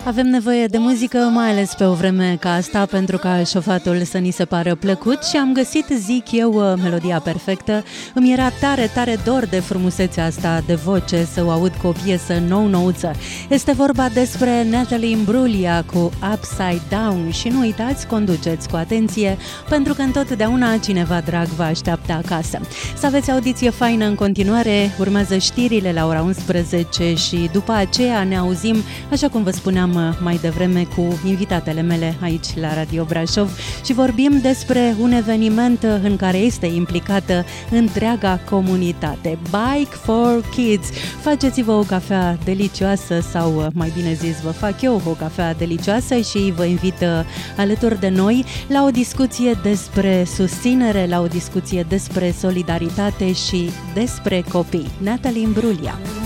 Avem nevoie de muzică, mai ales pe o vreme ca asta, pentru ca șofatul să ni se pară plăcut și am găsit, zic eu, melodia perfectă. Îmi era tare, tare dor de frumusețea asta de voce, să o aud cu o piesă nou-nouță. Este vorba despre Natalie Imbruglia cu Upside Down și nu uitați, conduceți cu atenție, pentru că întotdeauna cineva drag vă așteaptă acasă. Să aveți audiție faină în continuare, urmează știrile la ora 11 și după aceea ne auzim, așa cum vă spuneam mai devreme, cu invitatele mele aici la Radio Brașov și vorbim despre un eveniment în care este implicată întreaga comunitate. Bike for Kids. Faceți-vă o cafea delicioasă sau, mai bine zis, vă fac eu o cafea delicioasă și vă invit alături de noi la o discuție despre susținere, la o discuție despre solidaritate și despre copii. Natalie Imbruglia.